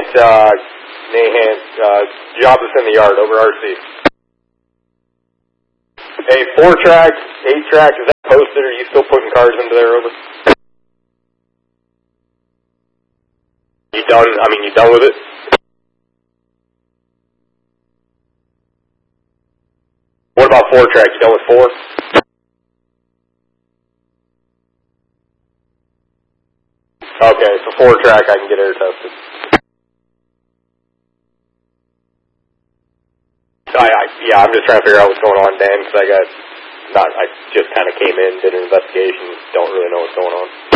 Nahan, job that's in the yard over RC. Hey, 4-track, 8-track, is that posted? Are you still putting cars into there, over? You done? You done with it? What about 4-track? You done with 4? Okay, so 4-track I can get air tested. Yeah, I'm just trying to figure out what's going on, Dan, because I just kind of came in, did an investigation, don't really know what's going on.